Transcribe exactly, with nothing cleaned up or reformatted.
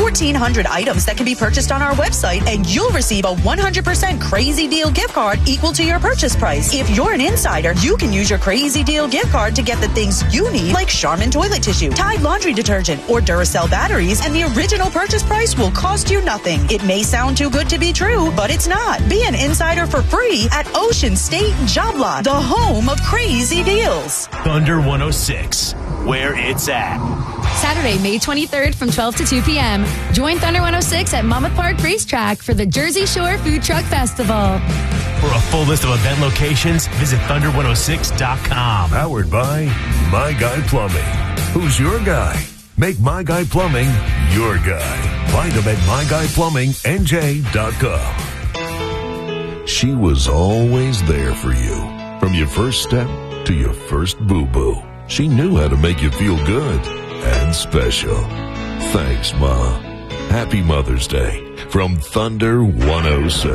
fourteen hundred items that can be purchased on our website, and you'll receive a one hundred percent Crazy Deal gift card equal to your purchase price. If you're an insider, you can use your Crazy Deal gift card to get the things you need, like Charmin toilet tissue, Tide laundry detergent, or Duracell batteries, and the original purchase price will cost you nothing. It may sound too good to be true, but it's not. Be an insider for free at Ocean State Job Lot, the home of crazy deals. Thunder one oh six, where it's at. Saturday, May twenty-third from twelve to two p.m. Join Thunder one oh six at Monmouth Park Racetrack for the Jersey Shore Food Truck Festival. For a full list of event locations, visit thunder one oh six dot com. Powered by My Guy Plumbing. Who's your guy? Make My Guy Plumbing your guy. Find him at my guy plumbing n j dot com. She was always there for you. From your first step to your first boo-boo. She knew how to make you feel good and special. Thanks, Ma. Happy Mother's Day from Thunder one oh six.